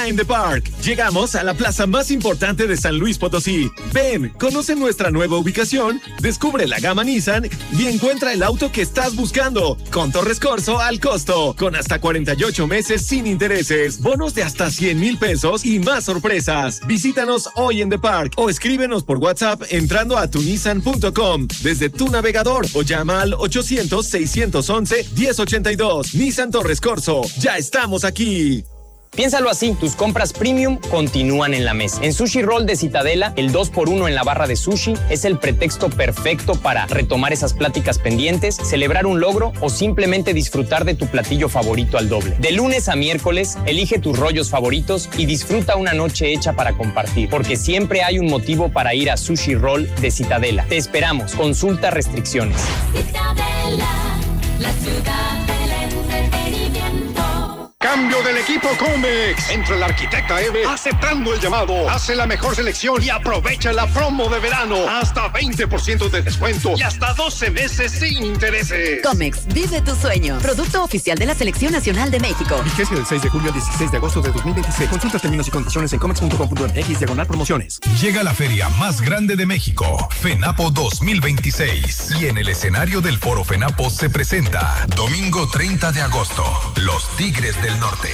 está en The Park. Llegamos a la plaza más importante de San Luis Potosí. Ven, conoce nuestra nueva ubicación, descubre la gama Nissan y encuentra el auto que estás buscando. Con Torres Corso al costo, con hasta 48 meses sin intereses, bonos de hasta 100,000 pesos y más sorpresas. Visítanos hoy en The Park o escríbenos por WhatsApp entrando a tunissan.com desde tu navegador o llama al 800-611-1082. Nissan Torres Corso, ya estamos aquí. Piénsalo así, tus compras premium continúan en la mesa. En Sushi Roll de Citadela, el 2x1 en la barra de sushi es el pretexto perfecto para retomar esas pláticas pendientes, celebrar un logro o simplemente disfrutar de tu platillo favorito al doble. De lunes a miércoles, elige tus rollos favoritos y disfruta una noche hecha para compartir, porque siempre hay un motivo para ir a Sushi Roll de Citadela. Te esperamos. Consulta restricciones. Citadela, la ciudad del entretenimiento. Cambio del equipo Comex. Entra el arquitecta Eve aceptando el llamado. Hace la mejor selección y aprovecha la promo de verano. Hasta 20% de descuento y hasta 12 meses sin intereses. Comex, vive tu sueño. Producto oficial de la Selección Nacional de México. Vigencia del 6 de julio al 16 de agosto de 2026. Consulta términos y condiciones en comex.com.mx/promociones. Llega la feria más grande de México, FENAPO 2026. Y en el escenario del Foro FENAPO se presenta, domingo 30 de agosto, los Tigres del Norte.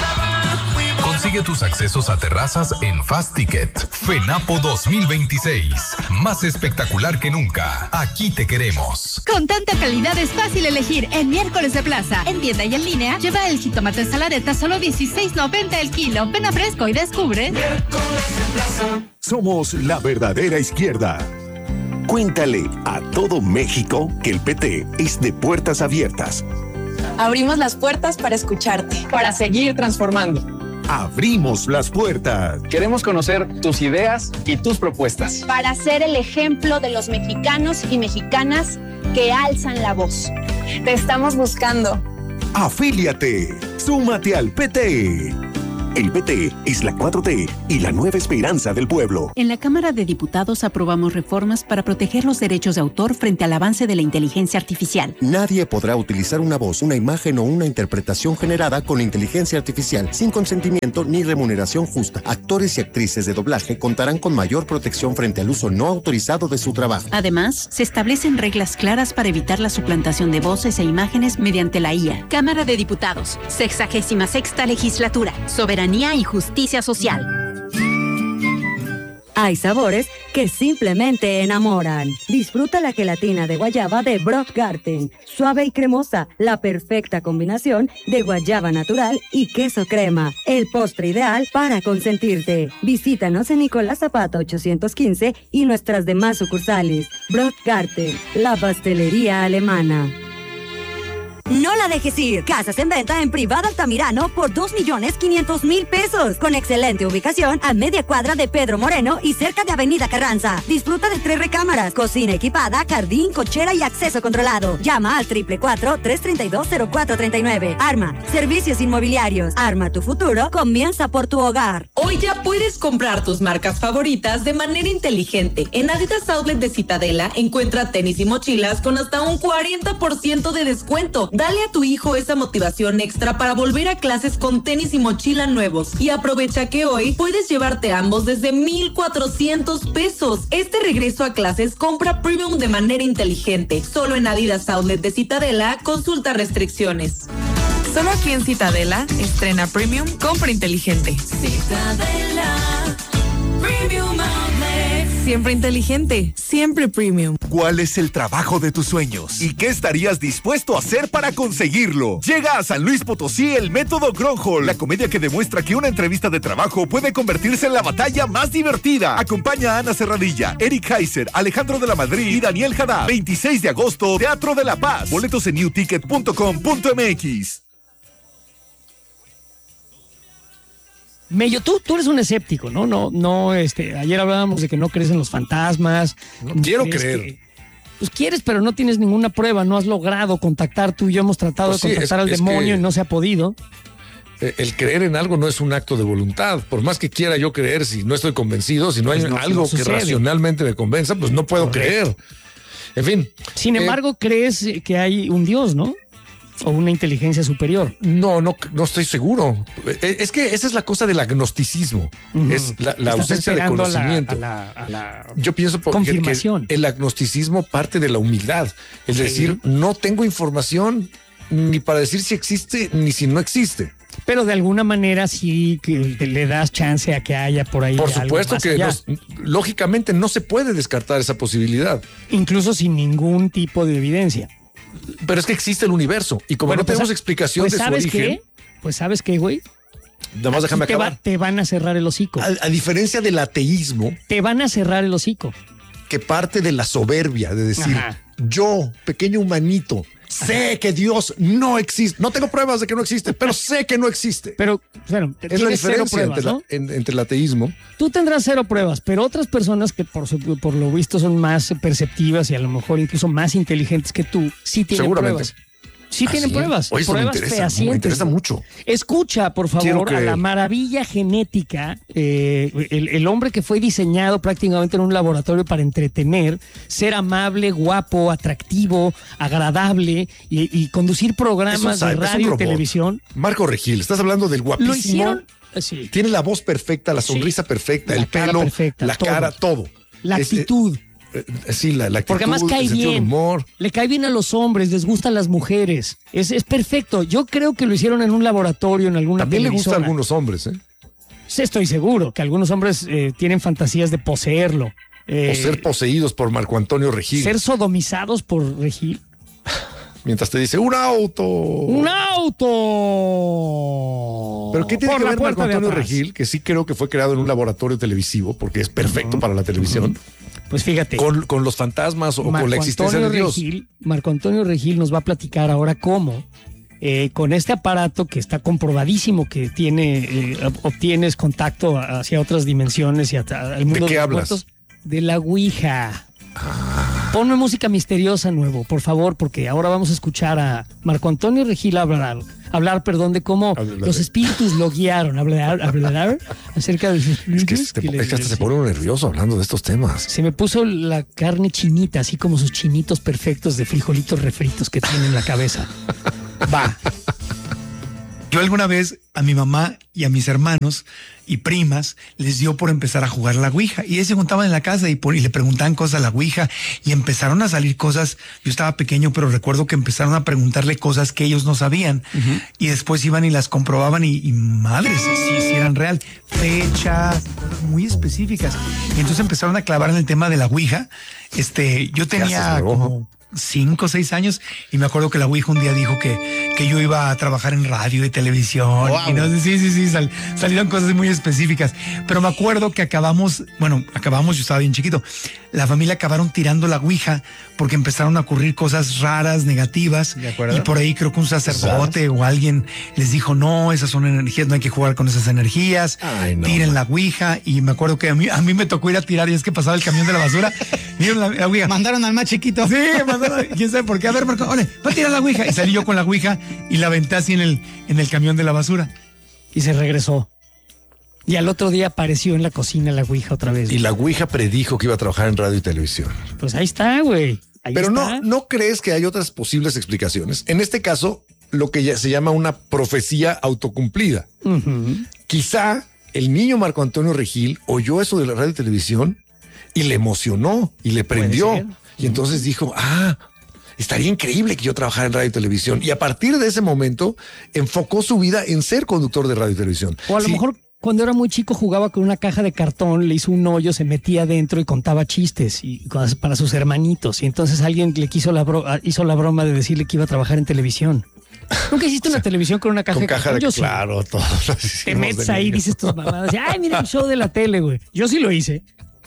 Consigue tus accesos a terrazas en Fast Ticket. FENAPO 2026. Más espectacular que nunca. Aquí te queremos. Con tanta calidad es fácil elegir en Miércoles de Plaza. En tienda y en línea, lleva el jitomate saladeta solo $16.90 el kilo. Ven a Fresco y descubre. Miércoles de Plaza. Somos la verdadera izquierda. Cuéntale a todo México que el PT es de puertas abiertas. Abrimos las puertas para escucharte, para seguir transformando. Abrimos las puertas. Queremos conocer tus ideas y tus propuestas. Para ser el ejemplo de los mexicanos y mexicanas que alzan la voz. Te estamos buscando. Afíliate. Súmate al PT. El PT es la 4T y la nueva esperanza del pueblo. En la Cámara de Diputados aprobamos reformas para proteger los derechos de autor frente al avance de la inteligencia artificial. Nadie podrá utilizar una voz, una imagen o una interpretación generada con inteligencia artificial sin consentimiento ni remuneración justa. Actores y actrices de doblaje contarán con mayor protección frente al uso no autorizado de su trabajo. Además, se establecen reglas claras para evitar la suplantación de voces e imágenes mediante la IA. Cámara de Diputados, 66ª Legislatura. Soberanía y justicia social. Hay sabores que simplemente enamoran. Disfruta la gelatina de guayaba de Brotgarten. Suave y cremosa, la perfecta combinación de guayaba natural y queso crema. El postre ideal para consentirte. Visítanos en Nicolás Zapata 815 y nuestras demás sucursales. Brotgarten, la pastelería alemana. No la dejes ir. Casas en venta en Privada Altamirano por $2,500,000 pesos. Con excelente ubicación a media cuadra de Pedro Moreno y cerca de Avenida Carranza. Disfruta de 3 recámaras, cocina equipada, jardín, cochera y acceso controlado. Llama al 444-332-0439. Arma, servicios inmobiliarios. Arma tu futuro, comienza por tu hogar. Hoy ya puedes comprar tus marcas favoritas de manera inteligente. En Adidas Outlet de Citadela encuentra tenis y mochilas con hasta un 40% de descuento. Dale a tu hijo esa motivación extra para volver a clases con tenis y mochila nuevos. Y aprovecha que hoy puedes llevarte ambos desde $1,400 pesos. Este regreso a clases compra premium de manera inteligente. Solo en Adidas Outlet de Citadela, consulta restricciones. Solo aquí en Citadela, estrena premium, compra inteligente. Citadela, Premium Outlet. Siempre inteligente, siempre premium. ¿Cuál es el trabajo de tus sueños? ¿Y qué estarías dispuesto a hacer para conseguirlo? Llega a San Luis Potosí el método Gronholm, la comedia que demuestra que una entrevista de trabajo puede convertirse en la batalla más divertida. Acompaña a Ana Serradilla, Eric Heiser, Alejandro de la Madrid y Daniel Haddad. 26 de agosto, Teatro de la Paz. Boletos en newticket.com.mx. Mello, tú eres un escéptico, ¿no? No, ayer hablábamos de que no crees en los fantasmas. No quiero creer. Pues quieres, pero no tienes ninguna prueba, no has logrado contactar. Tú y yo hemos tratado de contactar al demonio y no se ha podido. El creer en algo no es un acto de voluntad. Por más que quiera yo creer, si no estoy convencido, si no hay algo que racionalmente me convenza, pues no puedo creer. En fin. Sin embargo, crees que hay un Dios, ¿no? o una inteligencia superior. No estoy seguro. Es que esa es la cosa del agnosticismo. Es la ausencia de conocimiento. Yo pienso que el agnosticismo parte de la humildad. Es decir, no tengo información ni para decir si existe ni si no existe. Pero de alguna manera sí que le das chance a que haya por ahí. Por supuesto que lógicamente no se puede descartar esa posibilidad. Incluso sin ningún tipo de evidencia. Pero es que existe el universo y como no tenemos explicación de su origen. ¿Sabes qué, güey? Nada más déjame acabar. Te van a cerrar el hocico. A diferencia del ateísmo. Te van a cerrar el hocico. Que parte de la soberbia de decir, yo, pequeño humanito, sé que Dios no existe. No tengo pruebas de que no existe, pero sé que no existe. Pero, bueno, es la diferencia pruebas, entre el ateísmo. Tú tendrás 0 pruebas, pero otras personas que por lo visto son más perceptivas y a lo mejor incluso más inteligentes que tú, sí tienen pruebas. Sí tienen pruebas. Oye, pruebas fehacientes. Me interesa mucho. Escucha, por favor, a la maravilla genética, el hombre que fue diseñado prácticamente en un laboratorio para entretener, ser amable, guapo, atractivo, agradable y conducir programas de radio y televisión. Marco Regil, estás hablando del guapísimo. Lo hicieron. Sí. Tiene la voz perfecta, la sonrisa perfecta, el pelo, perfecta, la cara, todo. La actitud. Sí, la actitud, porque además cae bien, humor. Le cae bien a los hombres, les gustan las mujeres, es perfecto. Yo creo que lo hicieron en un laboratorio, en alguna También televisora. le gusta a algunos hombres, Sí, estoy seguro que algunos hombres tienen fantasías de poseerlo. O ser poseídos por Marco Antonio Regil. Ser sodomizados por Regil. Mientras te dice, ¡un auto! ¡Un auto! ¿Pero qué tiene que ver Marco Antonio Regil? Que sí creo que fue creado en un laboratorio televisivo, porque es perfecto para la televisión. Pues fíjate. Con los fantasmas o con la existencia de Dios. Marco Antonio Regil nos va a platicar ahora cómo, con este aparato que está comprobadísimo que obtienes contacto hacia otras dimensiones y al mundo de qué hablas? Muertos, de la Ouija. Ponme música misteriosa nuevo, por favor, porque ahora vamos a escuchar a Marco Antonio Regil hablar de cómo los espíritus lo guiaron, hablar acerca de sus espíritus. Es que hasta se pone nervioso hablando de estos temas. Se me puso la carne chinita, así como sus chinitos perfectos de frijolitos refritos que tiene en la cabeza. Va. Yo alguna vez a mi mamá y a mis hermanos y primas les dio por empezar a jugar la Ouija y ellos se juntaban en la casa y le preguntaban cosas a la Ouija y empezaron a salir cosas. Yo estaba pequeño, pero recuerdo que empezaron a preguntarle cosas que ellos no sabían y después iban y las comprobaban y madres, si eran real, fechas, cosas muy específicas. Y entonces empezaron a clavar en el tema de la Ouija. Yo tenía como 5 o 6 años y me acuerdo que la Ouija un día dijo que yo iba a trabajar en radio y televisión. Wow. Y no, sí, salieron cosas muy específicas, pero me acuerdo que acabamos, yo estaba bien chiquito, la familia acabaron tirando la Ouija porque empezaron a ocurrir cosas raras, negativas, y por ahí creo que un sacerdote o alguien les dijo, no, esas son energías, no hay que jugar con esas energías. Tiren la Ouija. Y me acuerdo que a mí me tocó ir a tirar y es que pasaba el camión de la basura. Vieron la Ouija. Mandaron al más chiquito. Sí, quién sabe por qué. A ver, Marco, va a tirar la Ouija. Y salí yo con la Ouija y la aventé así en el camión de la basura. Y se regresó. Y al otro día apareció en la cocina la Ouija otra vez. Y la Ouija predijo que iba a trabajar en radio y televisión. Pues ahí está, güey. Pero ¿no crees que hay otras posibles explicaciones? En este caso, lo que ya se llama una profecía autocumplida. Quizá el niño Marco Antonio Regil oyó eso de la radio y televisión y le emocionó y le prendió. Y entonces dijo, estaría increíble que yo trabajara en radio y televisión. Y a partir de ese momento enfocó su vida en ser conductor de radio y televisión. O a lo mejor cuando era muy chico jugaba con una caja de cartón, le hizo un hoyo, se metía adentro y contaba chistes para sus hermanitos. Y entonces alguien le hizo la broma de decirle que iba a trabajar en televisión. ¿Nunca hiciste una televisión con una caja de cartón? Yo claro, todos. Te metes ahí y dices tus mamadas. Ay, mira el show de la tele, güey. Yo sí lo hice.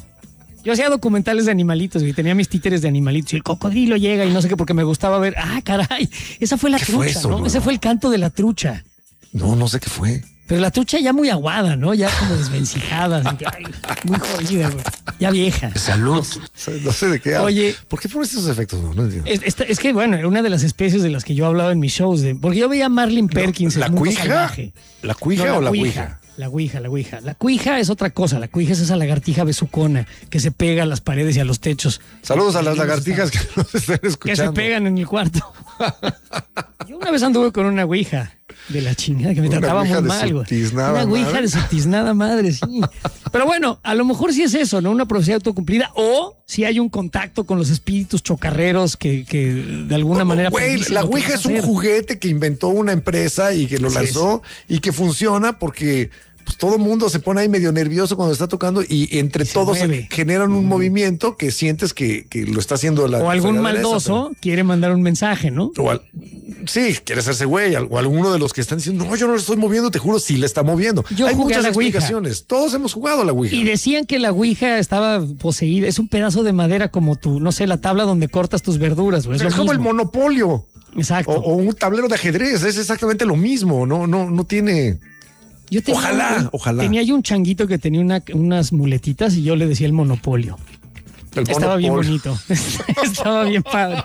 Yo hacía documentales de animalitos, güey. Tenía mis títeres de animalitos y el cocodrilo llega y no sé qué, porque me gustaba ver. Caray, esa fue la trucha, ¿no? No? Ese fue el canto de la trucha. No sé qué fue. Pero la trucha ya muy aguada, ¿no? Ya como desvencijada. Muy jodida, güey. Ya vieja. Salud. No sé de qué hablo. Oye, ¿por qué pones esos efectos? No entiendo. Es que, bueno, una de las especies de las que yo hablaba en mis shows, porque yo veía a Marlene Perkins. ¿La cuija? ¿La cuija o la ouija? La ouija. La cuija es otra cosa. La cuija es esa lagartija besucona que se pega a las paredes y a los techos. Saludos a las lagartijas que nos estén escuchando. Que se pegan en el cuarto. Yo una vez anduve con una ouija de la chingada que me trataba muy mal, güey. Una ouija de su tiznada madre, sí. Pero bueno, a lo mejor sí es eso, ¿no? Una profecía autocumplida, o si hay un contacto con los espíritus chocarreros que de alguna manera... Güey, la ouija es un juguete que inventó una empresa y que lo lanzó y que funciona porque... Pues todo el mundo se pone ahí medio nervioso cuando está tocando y entre todos generan un movimiento que sientes que lo está haciendo la... O algún maldoso quiere mandar un mensaje, ¿no? Sí, quiere hacerse güey, o alguno de los que están diciendo, no, yo no lo estoy moviendo, te juro, sí le está moviendo. Hay muchas explicaciones, todos hemos jugado a la ouija. Y decían que la ouija estaba poseída, es un pedazo de madera como tu, no sé, la tabla donde cortas tus verduras, güey. Es como el Monopolio. Exacto. O un tablero de ajedrez, es exactamente lo mismo, no tiene... Ojalá. Tenía yo un changuito que tenía unas muletitas y yo le decía el Monopolio. Estaba bien bonito. Estaba bien padre.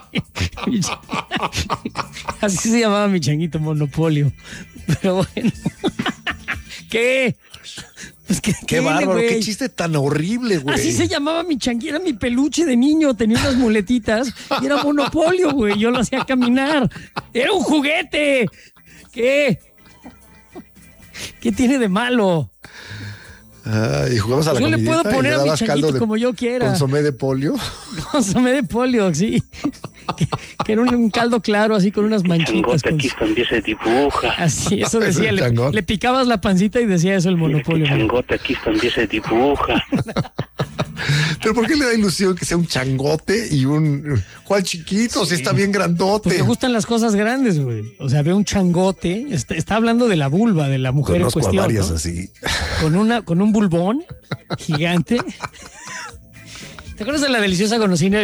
Así se llamaba mi changuito, Monopolio. Pero bueno. ¿Qué? Pues qué bárbaro, qué chiste tan horrible, güey. Así se llamaba mi changuito, era mi peluche de niño, tenía unas muletitas y era Monopolio, güey. Yo lo hacía caminar. Era un juguete. ¿Qué? ¿Qué tiene de malo? Y jugamos a la comidita. Yo le puedo poner a mi changuito como yo quiera. ¿Consomé de polio? Consomé de polio, sí. que era un caldo claro, así con unas manchitas. Changote aquí también se dibuja. Así, eso decía. Le picabas la pancita y decía eso el Monopolio. Changote aquí también se dibuja. ¿Pero por qué le da ilusión que sea un changote y un... ¿Cuál chiquito? Sí. Si está bien grandote. Pues me gustan las cosas grandes, güey. O sea, ve un changote. Está hablando de la vulva de la mujer en cuestión, varias, ¿no? Así. Con un bulbón gigante. ¿Te acuerdas de la deliciosa golosina?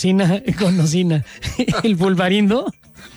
El bulbarindo.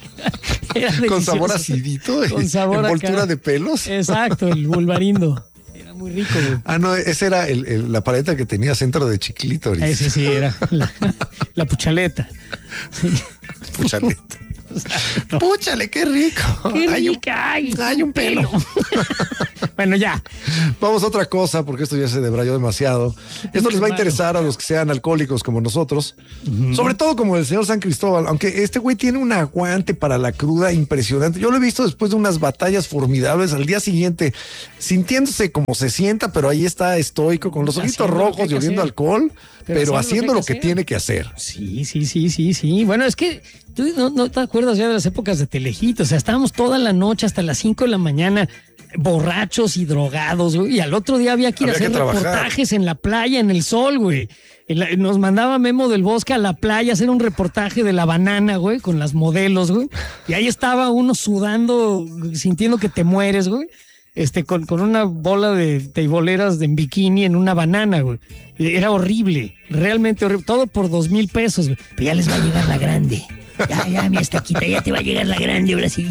Con sabor acidito. Con sabor envoltura de pelos. Exacto, el bulbarindo. Muy rico, güey. Ah, no, esa era la paleta que tenía centro de chiclítoris. Ese sí era la puchaleta. Sí. Puchaleta. Púchale, qué rico. Qué rica. Hay un pelo. Bueno, ya. Vamos a otra cosa, porque esto ya se debrayó demasiado. Esto les va a interesar a los que sean alcohólicos como nosotros. Sobre todo como el señor San Cristóbal, aunque este güey tiene un aguante para la cruda impresionante. Yo lo he visto después de unas batallas formidables al día siguiente, sintiéndose como se sienta, pero ahí está estoico, con los ojitos rojos y oliendo alcohol, pero haciendo lo que tiene que hacer. Sí. Bueno, es que tú no te acuerdas ya de las épocas de Telehit. O sea, estábamos toda la noche hasta las 5 de la mañana borrachos y drogados, güey. Y al otro día había que ir a hacer reportajes en la playa, en el sol, güey. Nos mandaba Memo del Bosque a la playa a hacer un reportaje de la banana, güey, con las modelos, güey. Y ahí estaba uno sudando, sintiendo que te mueres, güey. Con una bola de teiboleras en bikini en una banana, güey. Era horrible, realmente horrible. Todo por 2,000 pesos, güey. Pero ya les va a llegar la grande. Ya, mi estaquita, ya te va a llegar la grande, ahora sí.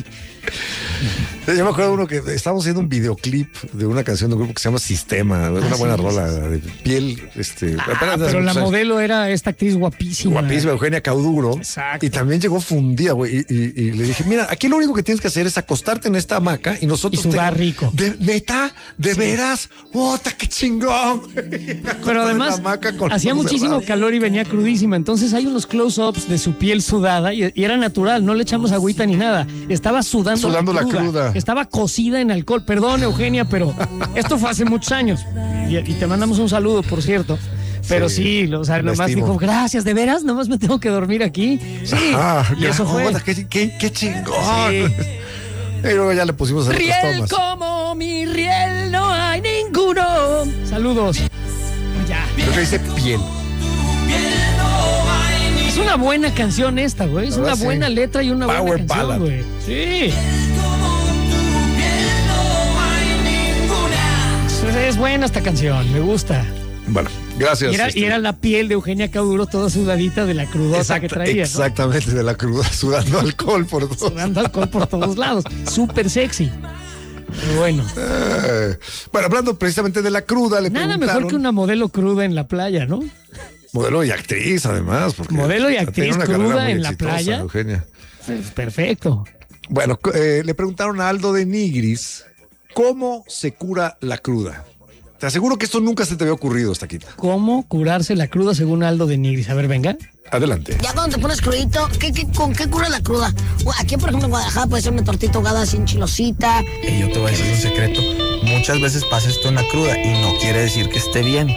Yo me acuerdo de uno que estábamos haciendo un videoclip de una canción de un grupo que se llama Sistema, una buena rola de piel. Pero la modelo era esta actriz guapísima. Guapísima, Eugenia Cauduro. Exacto. Y también llegó fundida, güey. Y le dije, mira, aquí lo único que tienes que hacer es acostarte en esta hamaca y nosotros. Y sudar rico. ¿Neta? ¿De veras? ¡Ota, qué chingón! Pero además, hacía muchísimo calor y venía crudísima. Entonces hay unos close-ups de su piel sudada y era natural, no le echamos agüita ni nada. Estaba sudando la cruda. Estaba cocida en alcohol. Perdón, Eugenia, pero esto fue hace muchos años. Y te mandamos un saludo, por cierto. Pero sí, o sea, nomás dijo, gracias, ¿de veras? Nomás me tengo que dormir aquí. Sí, y eso fue. Qué chingón. Sí. Y luego ya le pusimos a riel tomas. Como mi riel no hay ninguno. Saludos. Ya. Creo que dice piel. Es una buena canción esta, güey. Es una buena letra y una buena canción, güey. Sí. Es buena esta canción, me gusta. Bueno, gracias. Y era la piel de Eugenia Cauduro toda sudadita de la crudota que traía. Exactamente, ¿no? De la cruda, sudando alcohol por todos. Sudando alcohol por todos lados. Súper sexy. Pero bueno. Bueno, hablando precisamente de la cruda, le preguntaron. Nada mejor que una modelo cruda en la playa, ¿no? Modelo y actriz, además. Modelo y actriz cruda en la playa. Eugenia. Perfecto. Bueno, le preguntaron a Aldo de Nigris ¿Cómo se cura la cruda? Te aseguro que esto nunca se te había ocurrido, Taquita. ¿Cómo curarse la cruda según Aldo de Nigris? A ver, venga. Adelante. Ya cuando te pones crudito, ¿con qué cura la cruda? Aquí, por ejemplo, en Guadalajara puede ser una tortita ahogada sin chilosita. Y yo te voy a decir un secreto. Muchas veces pasa esto en la cruda y no quiere decir que esté bien.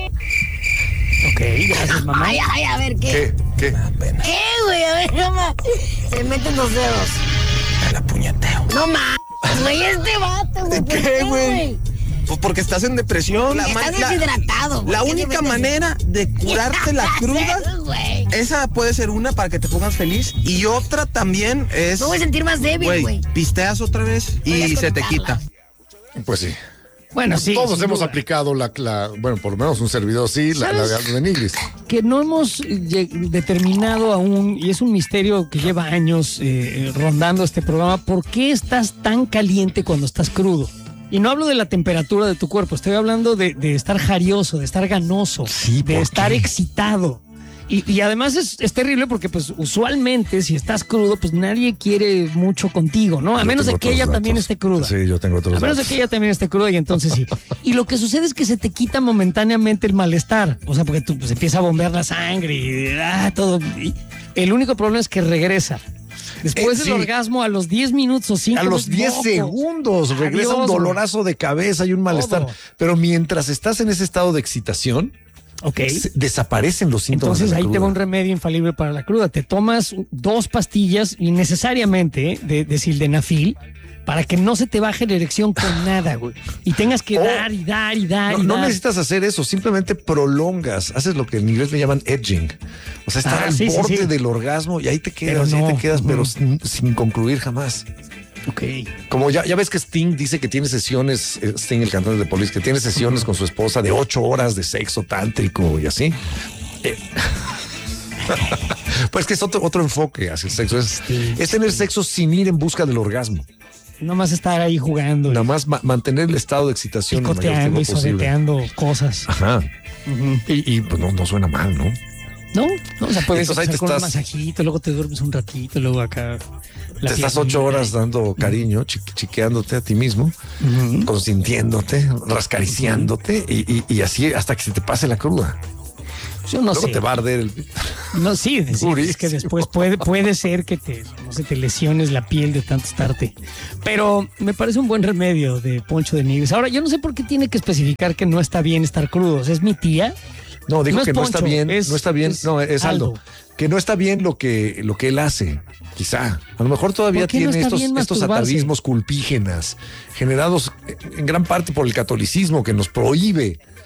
Ok, gracias, mamá. Ay, a ver, ¿qué? ¿Qué? ¿Qué, güey? A ver, mamá. Se meten los dedos. Me la puñeteo. No mames, güey, este vato, güey. ¿De qué, güey? Pues porque estás en depresión. Estás deshidratado, güey. La única manera de curarte la cruda, esa puede ser una para que te pongas feliz. Y otra también es... Me voy a sentir más débil, güey. Pisteas otra vez y se te quita. Pues sí. Bueno, sí. Todos hemos aplicado bueno, por lo menos un servidor sí, la de Aldo de Nigris. Que no hemos determinado aún, y es un misterio que lleva años rondando este programa, ¿por qué estás tan caliente cuando estás crudo? Y no hablo de la temperatura de tu cuerpo, estoy hablando de estar jarioso, de estar ganoso, de estar excitado. Y además es terrible porque pues usualmente si estás crudo pues nadie quiere mucho contigo, ¿no? A menos de que ella también esté cruda. Sí, yo tengo otros datos. A menos de que ella también esté cruda y entonces sí. Y lo que sucede es que se te quita momentáneamente el malestar. O sea, porque tú pues, empieza a bombear la sangre y todo. Y el único problema es que regresa. Después del orgasmo, a los 10 minutos o 5 a los 10 segundos regresa un dolorazo de cabeza y un malestar. Pero mientras estás en ese estado de excitación, desaparecen los síntomas. Entonces de la ahí cruda. te va un remedio infalible para la cruda. Te tomas 2 pastillas innecesariamente de sildenafil para que no se te baje la erección con nada, güey. Y tengas que dar y dar y dar. No necesitas hacer eso, simplemente prolongas, haces lo que en inglés le llaman edging. O sea, estar al borde del orgasmo y ahí te quedas, pero sin concluir jamás. Ok. Como ya ves que Sting dice que tiene sesiones, Sting, el cantante de Police, que tiene sesiones con su esposa de 8 horas de sexo tántrico y así. Pues que es otro enfoque hacia el sexo. Es tener sexo sin ir en busca del orgasmo. Nomás estar ahí jugando. Nada más mantener el estado de excitación. Picoteando y sobeteando cosas. Ajá. Y pues no suena mal, ¿no? No, o sea, puedes hacer con un masajito, luego te duermes un ratito, luego acá. Te estás 8 horas dando cariño, chiqueándote a ti mismo, consintiéndote, rascariciándote y así hasta que se te pase la cruda. Yo no luego sé. Te va a arder el... No, sí, es que después puede ser que te lesiones la piel de tanto estarte. Pero me parece un buen remedio de Poncho de Nigris. Ahora, yo no sé por qué tiene que especificar que no está bien estar crudos. ¿Es mi tía? No, dijo que Poncho, no está bien, es Aldo. Que no está bien lo que él hace, quizá. A lo mejor todavía tiene estos atavismos culpígenas, generados en gran parte por el catolicismo que nos prohíbe